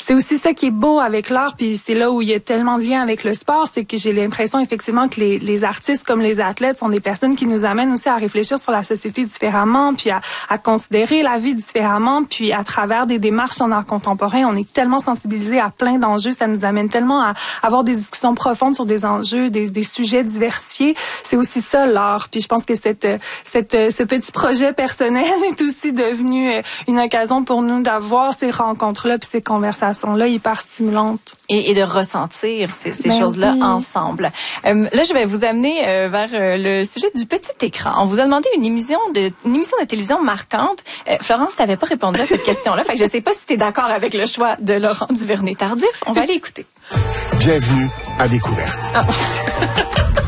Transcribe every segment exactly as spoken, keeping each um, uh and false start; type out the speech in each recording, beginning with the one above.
c'est aussi ça qui est beau avec l'art, puis c'est là où il y a tellement de liens avec le sport, c'est que j'ai l'impression effectivement que les, les artistes comme les athlètes sont des personnes qui nous amènent aussi à réfléchir sur la société différemment, puis à, à considérer la vie différemment, puis à travers des démarches en art contemporain, on est tellement sensibilisés à plein d'enjeux, ça nous amène tellement à avoir des discussions profondes sur des enjeux, des, des sujets diversifiés. C'est aussi ça l'art, puis je pense que cette, cette, ce petit projet personnel est aussi devenu une occasion pour nous d'avoir ces rencontres-là, puis ces conversations-là hyper stimulantes. Et, et de ressentir ces, ces ben choses-là oui. ensemble. Euh, là, je vais vous amener euh, vers euh, le sujet du petit écran. On vous a demandé une émission de, une émission de télévision marquante. Euh, Florence, tu n'avais pas répondu à cette question-là, fait que je ne sais pas si tu es d'accord avec le choix de Laurent Duvernay-Tardif. On va aller écouter. Bienvenue à Découverte. Oh, mon Dieu.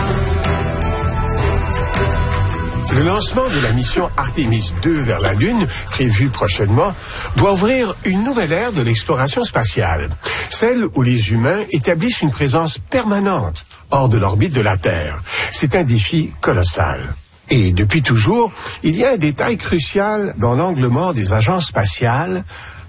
Le lancement de la mission Artemis deux vers la Lune, prévu prochainement, doit ouvrir une nouvelle ère de l'exploration spatiale, celle où les humains établissent une présence permanente hors de l'orbite de la Terre. C'est un défi colossal. Et depuis toujours, il y a un détail crucial dans l'angle mort des agences spatiales,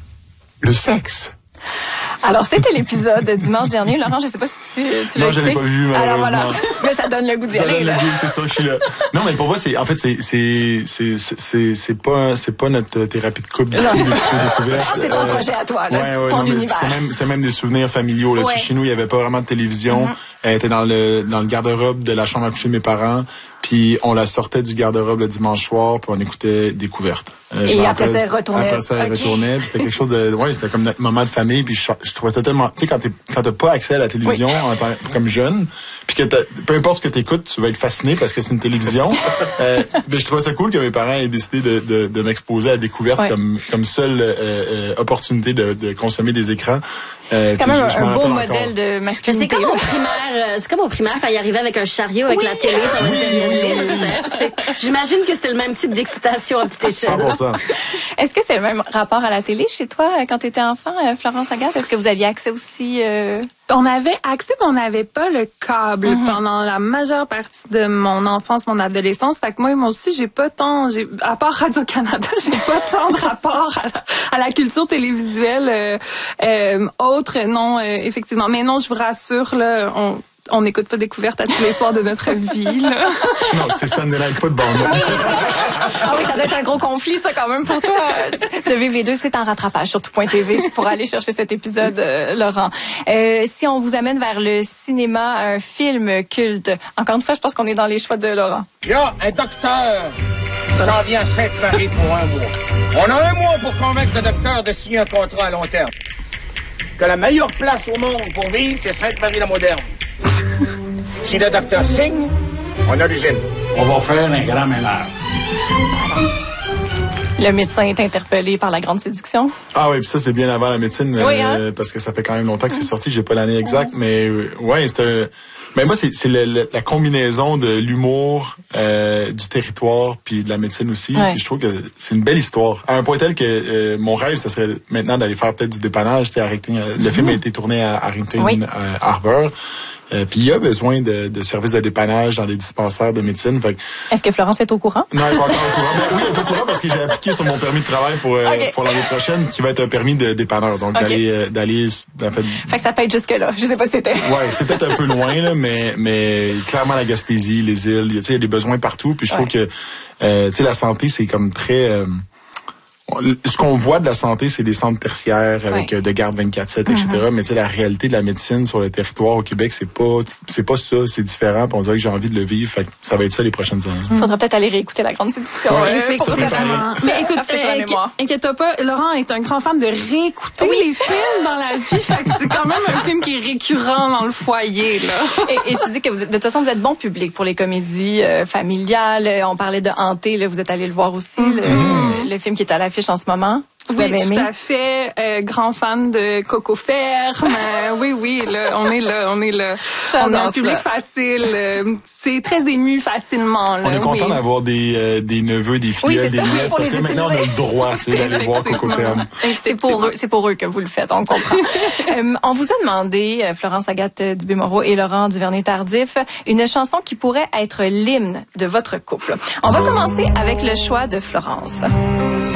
le sexe. Alors, c'était l'épisode de dimanche dernier. Laurent, je ne sais pas si tu, tu l'as Non, je l'ai pas vu, malheureusement. Alors voilà, mais ça donne le goût d'y Ça aller. donne là. le goût, c'est sûr que je suis là. Non, mais pour moi, c'est, en fait, c'est, c'est, c'est, c'est, c'est pas, c'est pas notre thérapie de couple du tout, de découverte. C'est ton projet à toi, là. Ouais, ouais, ton non, mais univers. c'est même, c'est même des souvenirs familiaux, là. Ouais. Tu sais, chez nous, il y avait pas vraiment de télévision. Mm-hmm. Elle était dans le, dans le garde-robe de la chambre à coucher de mes parents. Puis on la sortait du garde-robe le dimanche soir, puis on écoutait Découverte. Euh, Et après ça, elle retournait. Après ça, elle okay. retournait. Puis c'était quelque chose de, ouais, c'était comme notre moment de famille. Puis je, je trouvais ça tellement, tu sais, quand t'es, quand t'as pas accès à la télévision, oui. en tant, comme jeune, puis que t'as, peu importe ce que t'écoutes, tu vas être fasciné parce que c'est une télévision. euh, mais je trouvais ça cool que mes parents aient décidé de, de, de m'exposer à Découverte ouais. comme, comme seule euh, euh, opportunité de, de consommer des écrans. Euh, c'est quand même je, je un beau modèle de masculinité. C'est comme au primaire, c'est comme au primaire quand il arrivait avec un chariot avec oui. la télé pendant une période libre. J'imagine que c'était le même type d'excitation à petite échelle. cent pour cent. Est-ce que c'est le même rapport à la télé chez toi quand tu étais enfant, Florence Agathe? Est-ce que vous aviez accès aussi? Euh... On avait accès, mais on n'avait pas le câble mm-hmm. pendant la majeure partie de mon enfance, mon adolescence. Fait que moi, moi aussi, j'ai pas tant, j'ai, à part Radio-Canada, j'ai pas tant de rapport à la, à la culture télévisuelle euh, euh, autre, non, euh, effectivement. Mais non, je vous rassure, là, on... On n'écoute pas Découverte à tous les soirs de notre vie, là. Non, c'est Sunday Night Football. Oui, ah oui, ça doit être un gros conflit, ça, quand même, pour toi. De vivre les deux, c'est en rattrapage sur tout point T V. Tu pourras aller chercher cet épisode, euh, Laurent. Euh, si on vous amène vers le cinéma, un film culte, encore une fois, je pense qu'on est dans les choix de Laurent. Il y a un docteur qui s'en vient à Sainte-Marie pour un mois. On a un mois pour convaincre le docteur de signer un contrat à long terme. Que la meilleure place au monde pour vivre, c'est Sainte-Marie-la-Moderne. Si le docteur signe, on a l'usine. On va faire un grand ménage. Le médecin est interpellé par la grande séduction. Ah oui, puis ça, c'est bien avant la médecine, oui, hein? euh, parce que ça fait quand même longtemps que c'est sorti, j'ai pas l'année exacte, ouais. mais euh, ouais, c'est un... Mais moi, c'est, c'est le, le, la combinaison de l'humour, euh, du territoire, puis de la médecine aussi. Ouais. Puis je trouve que c'est une belle histoire. À un point tel que euh, mon rêve, ça serait maintenant d'aller faire peut-être du dépannage. À Harrington, mm-hmm. Le film a été tourné à Harrington oui. euh, Harbour. Euh, puis il y a besoin de, de services de dépannage dans les dispensaires de médecine. Fait que... Est-ce que Florence est au courant? Non, elle est pas encore au courant. Mais oui, elle est au courant parce que j'ai appliqué sur mon permis de travail pour, euh, okay. pour l'année prochaine, qui va être un permis de dépanneur. Donc, okay. d'aller, euh, d'aller, en fait... Fait que ça peut être jusque-là. Je sais pas si c'était. Ouais, c'est peut-être un peu loin, là, mais, mais clairement la Gaspésie, les îles, tu sais, il y a des besoins partout. Puis je trouve ouais. que, euh, tu sais, la santé, c'est comme très, euh, ce qu'on voit de la santé, c'est des centres tertiaires avec ouais. de garde vingt-quatre sept, et cetera. Mm-hmm. Mais tu sais, la réalité de la médecine sur le territoire au Québec, c'est pas, c'est pas ça, c'est différent. Puis on dirait que j'ai envie de le vivre. Fait que ça va être ça les prochaines années. Il faudra peut-être aller réécouter la grande séduction. Ouais, euh, pour mais écoute, euh, inquiète-toi pas, Laurent est un grand fan de réécouter oui. les films dans la vie. Fait que c'est quand même un film qui est récurrent dans le foyer, là. Et, et tu dis que vous, de toute façon, vous êtes bon public pour les comédies euh, familiales. On parlait de Hanté, là, vous êtes allé le voir aussi, mm-hmm. le, le film qui est à l'affiche en ce moment. Vous oui, avez aimé? Tout à fait. Euh, grand fan de Coco Ferme. Euh, oui, oui, là, on est là, on est là. On a un public ça. facile. Euh, c'est très ému facilement. Là, on est content oui. d'avoir des, euh, des neveux, des filles, oui, des nièces, parce que maintenant on a le droit d'aller voir Coco Ferme. C'est pour eux, c'est pour eux que vous le faites, on comprend. euh, on vous a demandé, Florence Agathe Dubé-Moreau et Laurent Duvernay-Tardif, une chanson qui pourrait être l'hymne de votre couple. On va commencer avec le choix de Florence.